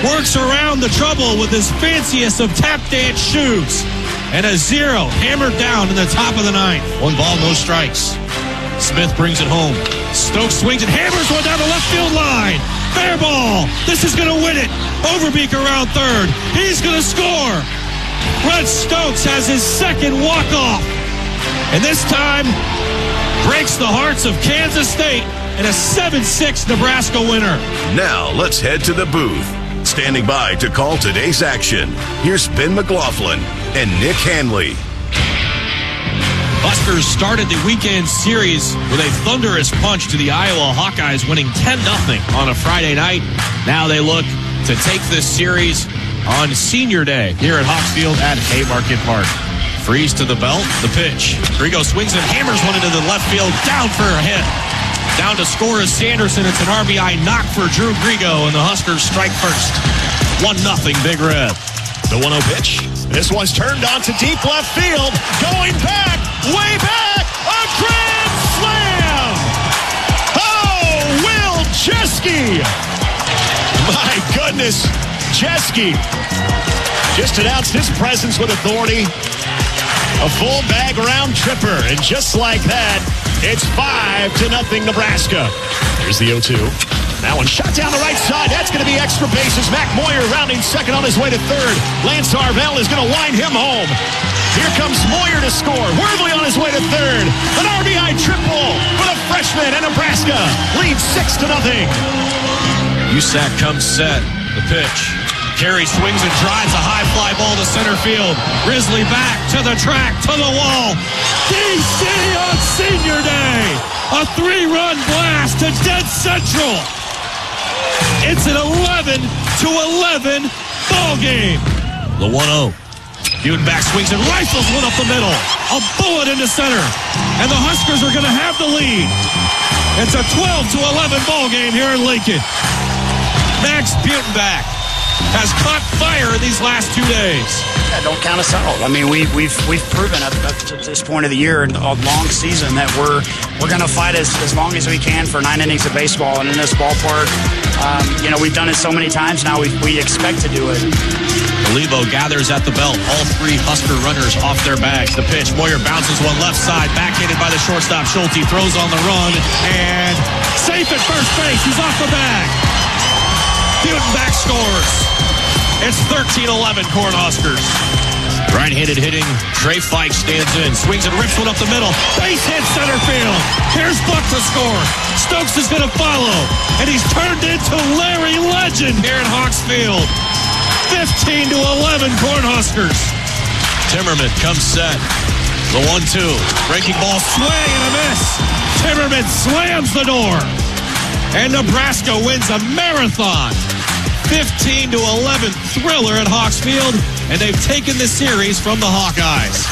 works around the trouble with his fanciest of tap dance shoes. And a 0 hammered down in the top of the ninth. 1 ball, no strikes. Smith brings it home. Stokes swings and hammers one down the left field line. Fair ball. This is going to win it. Overbeek around third. He's going to score. Red Stokes has his second walk-off. And this time breaks the hearts of Kansas State in a 7-6 Nebraska winner. Now let's head to the booth. Standing by to call today's action, here's Ben McLaughlin and Nick Hanley. Huskers started the weekend series with a thunderous punch to the Iowa Hawkeyes, winning 10-0 on a Friday night. Now they look to take this series on Senior Day here at Hawks Field at Haymarket Park. Freeze to the belt, the pitch. Grigo swings and hammers one into the left field, down for a hit. Down to score is Sanderson. It's an RBI knock for Drew Grigo, and the Huskers strike first. 1-0 Big Red. The 1-0 pitch. This one's turned onto deep left field. Going back, way back, a grand slam! Oh, Will Jeske! My goodness, Jeske just announced his presence with authority. A full bag round tripper, and just like that, it's 5-0 Nebraska. There's the 0-2. That one shot down the right side. That's going to be extra bases. Mac Moyer rounding second on his way to third. Lance Arvell is going to wind him home. Here comes Moyer to score. Worthley on his way to third. An RBI triple for the freshman, and Nebraska leads 6-0. Usac comes set. The pitch. Carey swings and drives a high fly ball to center field. Risley back to the track, to the wall. DC on Senior Day. A 3-run blast to dead central. It's an 11-11 ball game. The 1-0. Butenbach swings and rifles one up the middle. A bullet into center. And the Huskers are going to have the lead. It's a 12-11 ball game here in Lincoln. Max Butenbach has caught fire in these last 2 days. Yeah, don't count us out. I mean, we've proven up to this point of the year and a long season that we're going to fight as long as we can for 9 innings of baseball. And in this ballpark, we've done it so many times now. We expect to do it. Olivo gathers at the belt. All 3 Husker runners off their bags. The pitch. Moyer bounces one left side, backhanded by the shortstop. Schulte throws on the run and safe at first base. He's off the bag. Butenbach scores. It's 13-11 Cornhuskers. Right-handed hitting, Trey Fike stands in, swings and rips one up the middle. Base hit center field. Here's Buck to score. Stokes is going to follow, and he's turned into Larry Legend here at Hawks Field. 15-11 Cornhuskers. Timmerman comes set. The 1-2. Breaking ball, swing and a miss. Timmerman slams the door. And Nebraska wins a marathon. 15-11 thriller at Hawks Field, and they've taken the series from the Hawkeyes.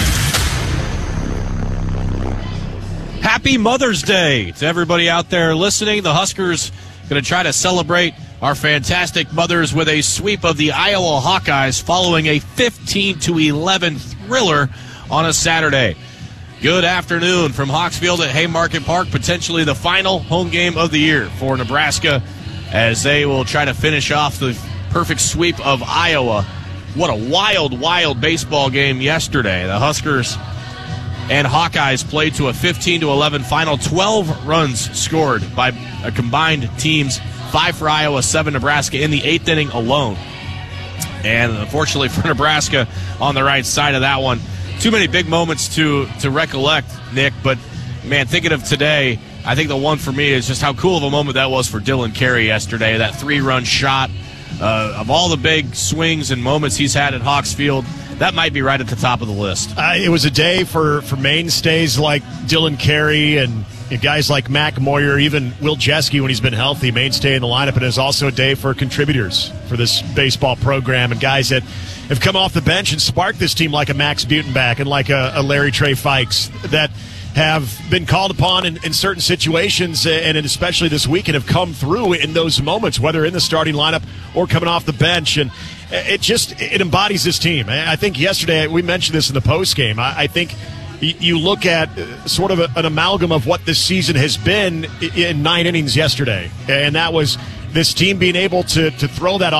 Happy Mother's Day to everybody out there listening. The Huskers going to try to celebrate our fantastic mothers with a sweep of the Iowa Hawkeyes following a 15-11 thriller on a Saturday. Good afternoon from Hawks Field at Haymarket Park, potentially the final home game of the year for Nebraska, as they will try to finish off the perfect sweep of Iowa. What a wild, wild baseball game yesterday. The Huskers and Hawkeyes played to a 15-11 final. 12 runs scored by combined teams, 5 for Iowa, 7 Nebraska in the 8th inning alone. And unfortunately for Nebraska on the right side of that one, too many big moments to recollect, Nick, but man, thinking of today, I think the one for me is just how cool of a moment that was for Dylan Carey yesterday. That 3-run shot, of all the big swings and moments he's had at Hawks Field, that might be right at the top of the list. It was a day for mainstays like Dylan Carey and guys like Mac Moyer, even Will Jeske when he's been healthy, mainstay in the lineup. And it was also a day for contributors for this baseball program and guys that have come off the bench and sparked this team like a Max Butenbach and like a Larry Trey Fikes that have been called upon in certain situations, and especially this week, and have come through in those moments, whether in the starting lineup or coming off the bench. And it embodies this team. I think yesterday, we mentioned this in the postgame, I think you look at sort of an amalgam of what this season has been in 9 innings yesterday, and that was this team being able to throw that